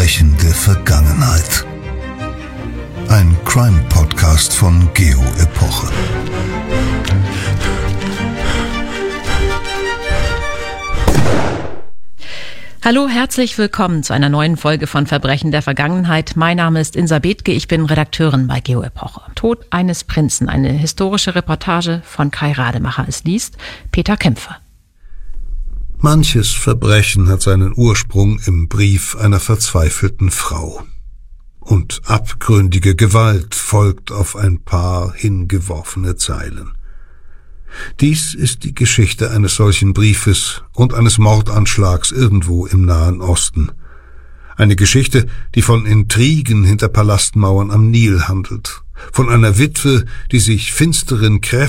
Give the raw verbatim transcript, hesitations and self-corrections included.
Verbrechen der Vergangenheit. Ein Crime-Podcast von Geo Epoche. Hallo, herzlich willkommen zu einer neuen Folge von Verbrechen der Vergangenheit. Mein Name ist Insa Bethke, ich bin Redakteurin bei Geo Epoche. Tod eines Prinzen, eine historische Reportage von Kai Rademacher. Es liest Peter Kämpfer. Manches Verbrechen hat seinen Ursprung im Brief einer verzweifelten Frau. Und abgründige Gewalt folgt auf ein paar hingeworfene Zeilen. Dies ist die Geschichte eines solchen Briefes und eines Mordanschlags irgendwo im Nahen Osten. Eine Geschichte, die von Intrigen hinter Palastmauern am Nil handelt, von einer Witwe, die sich finsteren Kräften